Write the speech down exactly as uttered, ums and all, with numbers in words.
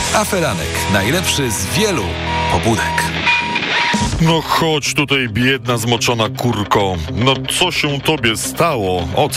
Aferanek. Najlepszy z wielu pobudek. No chodź tutaj, biedna, zmoczona kurko. No co się tobie stało? O co